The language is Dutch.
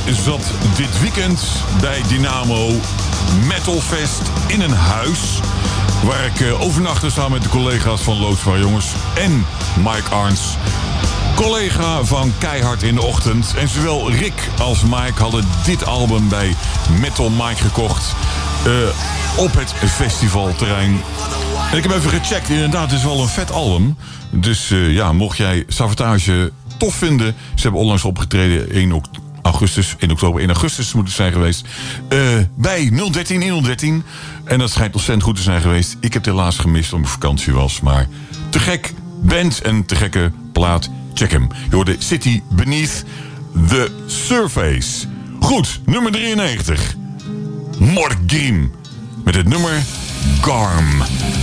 zat dit weekend bij Dynamo Metalfest in een huis waar ik overnachtte samen met de collega's van Loodzwaar Jongens en Mike Arns. Collega van Keihard in de Ochtend. En zowel Rick als Mike hadden dit album bij Metal Mike gekocht op het festivalterrein. En ik heb even gecheckt. Inderdaad, het is wel een vet album. Dus mocht jij Savatage tof vinden. Ze hebben onlangs opgetreden 1 oktober, 1 augustus moet het zijn geweest. Bij 013 in 013. En dat schijnt ontzettend goed te zijn geweest. Ik heb het helaas gemist omdat ik vakantie was. Maar te gek band en te gekke plaat. Check hem. Je hoorde City Beneath the Surface. Goed, nummer 93. Mordgrim. Met het nummer Garm.